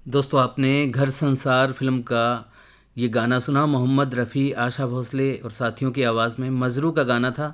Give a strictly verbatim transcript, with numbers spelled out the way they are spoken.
दोस्तों आपने घर संसार फिल्म का ये गाना सुना। मोहम्मद रफ़ी, आशा भोसले और साथियों की आवाज़ में मजरू का गाना था।